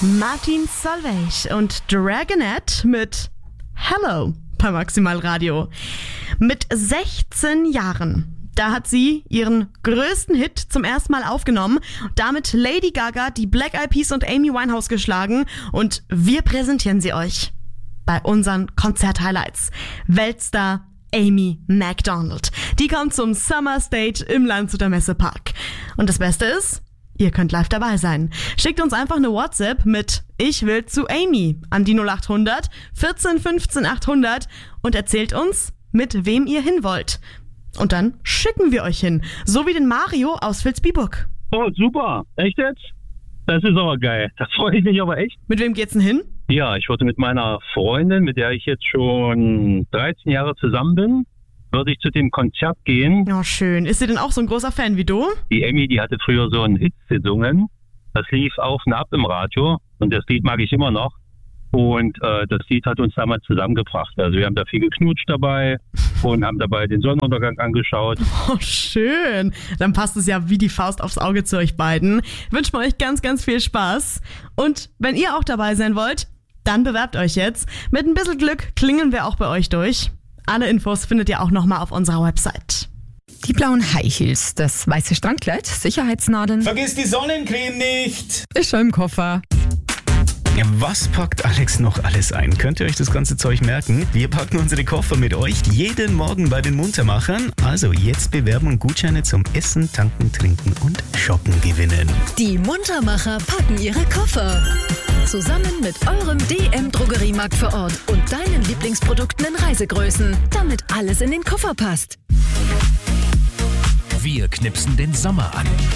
Martin Solveig und Dragonette mit Hello bei Maximal Radio. Mit 16 Jahren, da hat sie ihren größten Hit zum ersten Mal aufgenommen, damit Lady Gaga, die Black Eyed Peas und Amy Winehouse geschlagen, und wir präsentieren sie euch bei unseren Konzert-Highlights. Weltstar Amy Macdonald. Die kommt zum Summer Stage im Landshuter Messepark. Und das Beste ist, ihr könnt live dabei sein. Schickt uns einfach eine WhatsApp mit Ich will zu Amy an die 0800 14 15 800 und erzählt uns, mit wem ihr hin wollt. Und dann schicken wir euch hin. So wie den Mario aus Vilsbiburg. Oh, super. Echt jetzt? Das ist aber geil. Da freue ich mich aber echt. Mit wem geht's denn hin? Ja, ich würde mit meiner Freundin, mit der ich jetzt schon 13 Jahre zusammen bin, würde ich zu dem Konzert gehen. Oh, schön. Ist sie denn auch so ein großer Fan wie du? Die Amy, die hatte früher so einen Hit gesungen. Das lief auf und ab im Radio. Und das Lied mag ich immer noch. Und das Lied hat uns damals zusammengebracht. Also wir haben da viel geknutscht dabei und haben dabei den Sonnenuntergang angeschaut. Oh, schön. Dann passt es ja wie die Faust aufs Auge zu euch beiden. Wünschen wir euch ganz, ganz viel Spaß. Und wenn ihr auch dabei sein wollt, dann bewerbt euch jetzt. Mit ein bisschen Glück klingeln wir auch bei euch durch. Alle Infos findet ihr auch nochmal auf unserer Website. Die blauen High Heels, das weiße Strandkleid, Sicherheitsnadeln. Vergiss die Sonnencreme nicht! Ist schon im Koffer. Ja, was packt Alex noch alles ein? Könnt ihr euch das ganze Zeug merken? Wir packen unsere Koffer mit euch jeden Morgen bei den Muntermachern. Also jetzt bewerben und Gutscheine zum Essen, Tanken, Trinken und Shoppen gewinnen. Die Muntermacher packen ihre Koffer. Zusammen mit eurem DM-Drogeriemarkt vor Ort und deinen Lieblingsprodukten in Reisegrößen, damit alles in den Koffer passt. Wir knipsen den Sommer an.